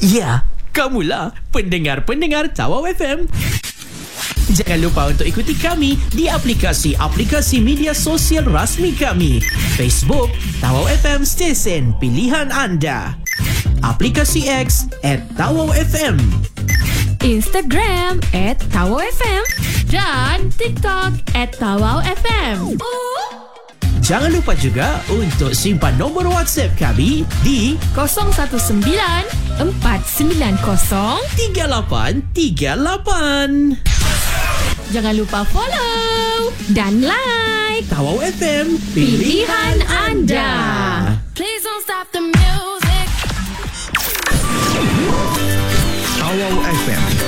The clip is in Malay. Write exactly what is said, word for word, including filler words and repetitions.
Ya, kamulah pendengar-pendengar Tawau F M. Jangan lupa untuk ikuti kami di aplikasi-aplikasi media sosial rasmi kami. Facebook, Tawau F M Stesen Pilihan Anda. Aplikasi X at Tawau F M. Instagram at Tawau F M. Dan TikTok at Tawau F M. Jangan lupa juga untuk simpan nombor WhatsApp kami di kosong satu sembilan empat sembilan kosong tiga lapan tiga lapan. Jangan lupa follow dan like Tawau F M, pilihan anda. Please don't stop the music. Tawau F M